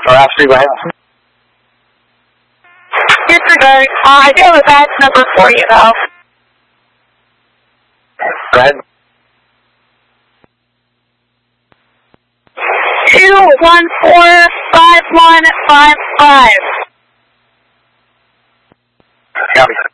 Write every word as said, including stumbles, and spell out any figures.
Or actually, go ahead. Disregard. Uh, I do have a badge number for you, though. Go ahead. Two one four five one five five. Copy.